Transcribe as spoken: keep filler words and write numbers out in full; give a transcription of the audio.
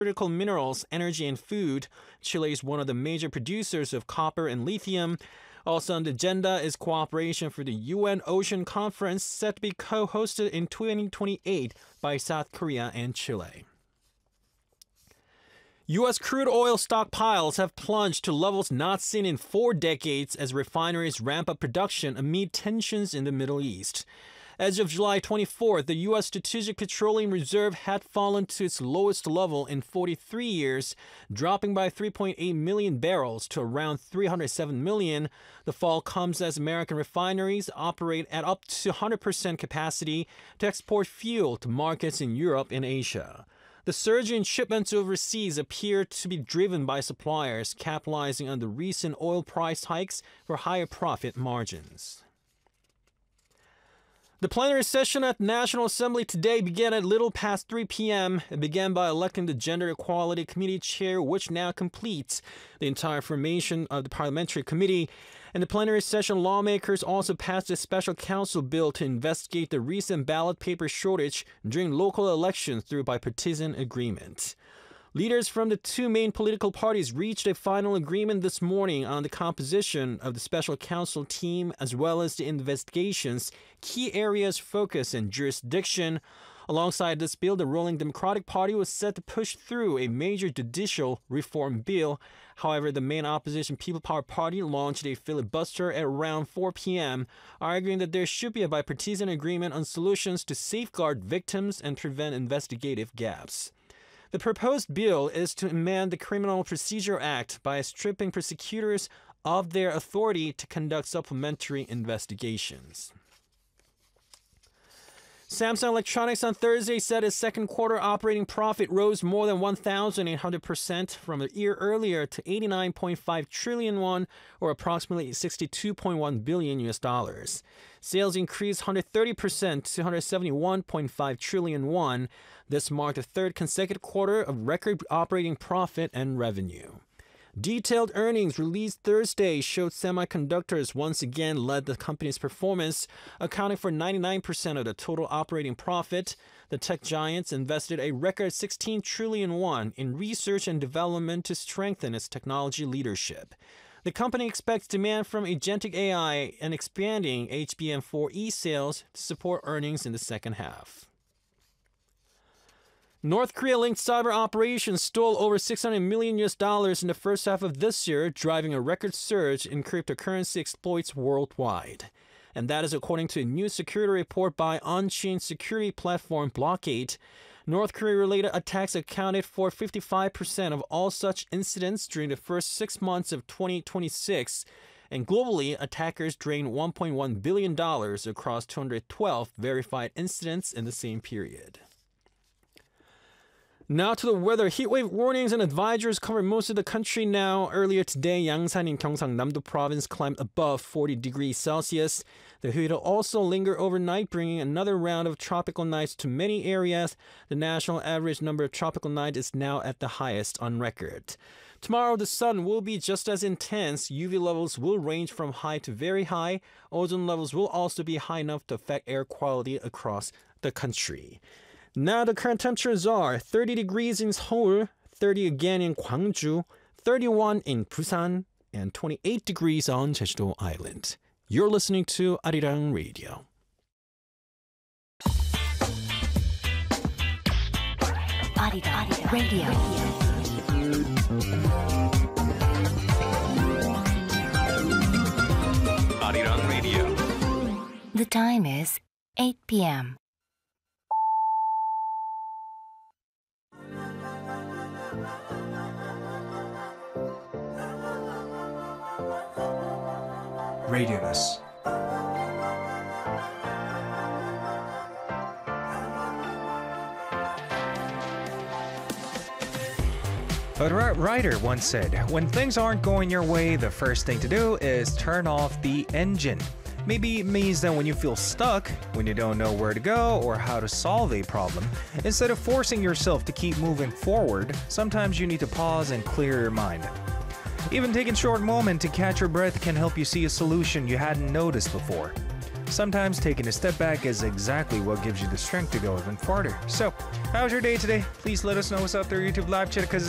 critical minerals, energy, and food. Chile is one of the major producers of copper and lithium. Also on the agenda is cooperation for the U N Ocean Conference set to be co-hosted in twenty twenty-eight by South Korea and Chile. U S crude oil stockpiles have plunged to levels not seen in four decades as refineries ramp up production amid tensions in the Middle East. As of July twenty-fourth, the U S Strategic Petroleum Reserve had fallen to its lowest level in forty-three years, dropping by three point eight million barrels to around three hundred seven million. The fall comes as American refineries operate at up to one hundred percent capacity to export fuel to markets in Europe and Asia. The surge in shipments overseas appeared to be driven by suppliers capitalizing on the recent oil price hikes for higher profit margins. The plenary session at the National Assembly today began at little past three p.m. It began by electing the Gender Equality Committee chair, which now completes the entire formation of the parliamentary committee. In the plenary session, lawmakers also passed a special counsel bill to investigate the recent ballot paper shortage during local elections through bipartisan agreement. Leaders from the two main political parties reached a final agreement this morning on the composition of the special counsel team as well as the investigation's key areas of focus and jurisdiction. Alongside this bill, the ruling Democratic Party was set to push through a major judicial reform bill. However, the main opposition People Power Party launched a filibuster at around four p.m., arguing that there should be a bipartisan agreement on solutions to safeguard victims and prevent investigative gaps. The proposed bill is to amend the Criminal Procedure Act by stripping prosecutors of their authority to conduct supplementary investigations. Samsung Electronics on Thursday said its second quarter operating profit rose more than one thousand eight hundred percent from a year earlier to eighty-nine point five trillion won, or approximately sixty-two point one billion U S dollars. Sales increased one hundred thirty percent to one hundred seventy-one point five trillion won. This marked the third consecutive quarter of record operating profit and revenue. Detailed earnings released Thursday showed semiconductors once again led the company's performance, accounting for ninety-nine percent of the total operating profit. The tech giants invested a record sixteen trillion won in research and development to strengthen its technology leadership. The company expects demand from agentic A I and expanding H B M four E sales to support earnings in the second half. North Korea-linked cyber operations stole over six hundred million U S dollars in the first half of this year, driving a record surge in cryptocurrency exploits worldwide. And that is according to a new security report by on-chain security platform Blockade. North Korea-related attacks accounted for fifty-five percent of all such incidents during the first six months of twenty twenty-six. And globally, attackers drained one point one billion dollars across two hundred twelve verified incidents in the same period. Now to the weather. Heatwave warnings and advisories cover most of the country now. Earlier today, Yangsan in Gyeongsangnam-do province climbed above forty degrees Celsius. The heat will also linger overnight, bringing another round of tropical nights to many areas. The national average number of tropical nights is now at the highest on record. Tomorrow, the sun will be just as intense. U V levels will range from high to very high. Ozone levels will also be high enough to affect air quality across the country. Now the current temperatures are thirty degrees in Seoul, thirty again in Gwangju, thirty-one in Busan, and twenty-eight degrees on Jeju-do Island. You're listening to Arirang Radio. Arirang Radio. Arirang Radio. The time is eight p.m. Radio News. A writer once said, when things aren't going your way, the first thing to do is turn off the engine. Maybe it means that when you feel stuck, when you don't know where to go or how to solve a problem, instead of forcing yourself to keep moving forward, sometimes you need to pause and clear your mind. Even taking a short moment to catch your breath can help you see a solution you hadn't noticed before. Sometimes taking a step back is exactly what gives you the strength to go even farther. So, how's your day today? Please let us know what's up there, YouTube live chat, because